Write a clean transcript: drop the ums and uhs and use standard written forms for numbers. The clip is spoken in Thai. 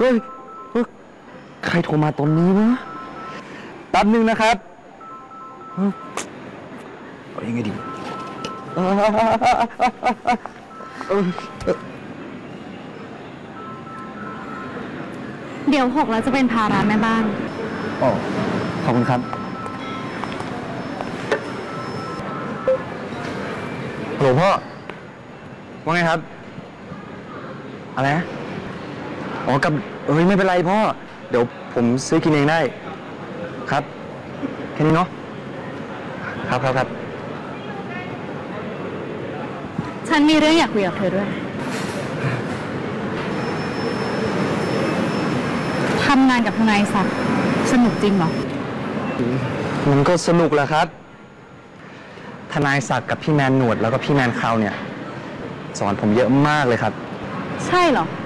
ฮ้ยใครโทรมาตอนนี้วะแป๊บนึงนะครับเอายังไงดีเดี๋ยว6แล้วจะเป็นภาระแม่บ้านอ๋อขอบคุณครับฮัลโหลพ่อว่าไงครับอะไรนะอ๋อกับไม่เป็นไรพ่อเดี๋ยวผมซื้อกินเองได้ครับแค่นี้เนาะครับฉันมีเรื่องอยากคุยกับเธอด้วยทำงานกับทนายศักดิ์สนุกจริงเหรอมันก็สนุกแหละครับทนายศักดิ์กับพี่แมนหนวดแล้วก็พี่แมนคราวเนี่ยสอนผมเยอะมากเลยครับใช่เหรอ